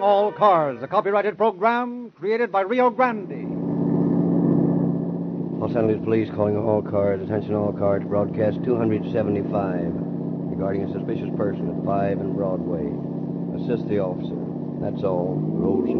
All Cars, a copyrighted program created by Rio Grande. Los Angeles Police calling all cars. Attention all cars. Broadcast 275 regarding a suspicious person at 5 and Broadway. Assist the officer. That's all. Roads